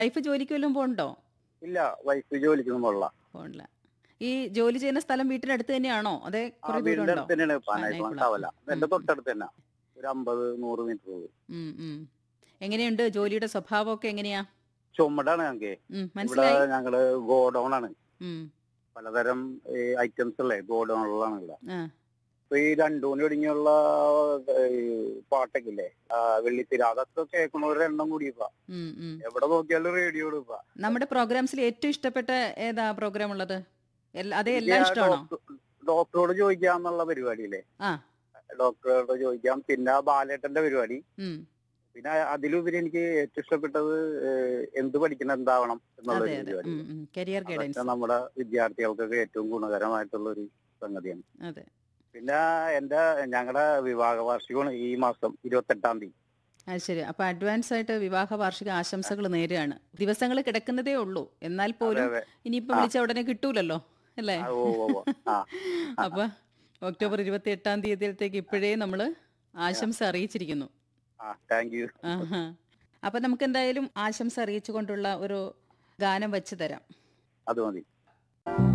Wife ജോലിക്ക് വല്ലതും പോകണ്ടോ? ഇല്ല, വൈഫ് ജോലിക്കൊന്നും പോണില്ല. പോണില്ല. ഈ ജോലി ചെയ്യുന്ന സ്ഥലം വീട്ടിനടുത്ത് തന്നെയാണോ? അതേ ആ, കുറെ ദൂരം വീടിന്റെ ഉണ്ടോ? അടുത്ത് തന്നെയാണ്. പാനായിക്കുളം പാനായിക്കുളം. ടവല. ഉം, എന്റെ ഉം, തൊട്ടടുത്ത് തന്നെ. ഒരു 50-100 മീറ്റർ പോകും. ഉം, ഉം. എങ്ങനെയുണ്ട് ജോലിയുടെ സ്വഭാവമൊക്കെ എങ്ങനെയാ? ചുമടാണ് ഞങ്ങൾക്ക്. ഇവിടെ മനസ്സിലായി. ഞങ്ങള് ഗോഡൌൺ ആണ്. ഉം. പലതരം ഐറ്റംസ് ഉള്ളേ ഗോഡൌണുകളാണ് ഇവിടെ. ആ. ഇപ്പൊ ഈ രണ്ടൂന്ന് ഒടുങ്ങിയുള്ള പാട്ടൊക്കെ ഇല്ലേ, വെള്ളിത്തിര, അതൊക്കെ കേൾക്കണവരുടെ എണ്ണം കൂടിയപ്പോ ഉം, ഉം. എവിടെ നോക്കിയാലും റേഡിയോ ഇടുക. നമ്മുടെ പ്രോഗ്രാംസിൽ ഏറ്റവും ഇഷ്ടപ്പെട്ട ഏതാ പ്രോഗ്രാം ഉള്ളത്? അതേ എനിക്ക് എല്ലാം ആ ഇഷ്ടമാണോ? ഡോക്ടറോട് ചോദിക്കാന്നുള്ള പരിപാടിയില്ലേ, ആ. ഡോക്ടറോട് ചോദിക്കാം. പിന്നെ ബാലേട്ടന്റെ പരിപാടി. ഉം. പിന്നെ അതിലുപരി എനിക്ക് ഏറ്റവും ഇഷ്ടപ്പെട്ടത് എന്ത് പഠിക്കണം എന്താവണം എന്നുള്ള അതെ, ഒരു അതെ. പരിപാടി. കരിയർ അതൊക്കെ ഗൈഡൻസ്. നമ്മുടെ വിദ്യാർത്ഥികൾക്കൊക്കെ ഏറ്റവും ഗുണകരമായിട്ടുള്ള ഒരു സംഗതിയാണ്. അതെ. പിന്നെ ഞങ്ങളുടെ വിവാഹ വാർഷികമാണ് ഈ മാസം 28-ാം തീയതി. അത് ശരി. അപ്പൊ അഡ്വാൻസ് ആയിട്ട് വിവാഹ വാർഷിക ആശംസകൾ നേരുകയാണ്. ദിവസങ്ങൾ കിടക്കുന്നതേ ഉള്ളൂ. എന്നാൽ അതെ, പോലും അതെ. ഇനിയിപ്പോ ആ, വിളിച്ച ഉടനെ കിട്ടൂലല്ലോ, അല്ലേ? ആ, ഓ, ഓ, ഓ. ആ, ആ, അപ്പൊ ഒക്ടോബർ 28-ാം തീയതിയിലത്തേക്ക് ഇപ്പോഴേ നമ്മൾ ആശംസ അറിയിച്ചിരിക്കുന്നു. Thank you. ആഹാ. അപ്പൊ നമുക്ക് എന്തായാലും ആശംസ അറിയിച്ചുകൊണ്ടുള്ള ഒരു ഗാനം വെച്ച് തരാം. അത് മതി.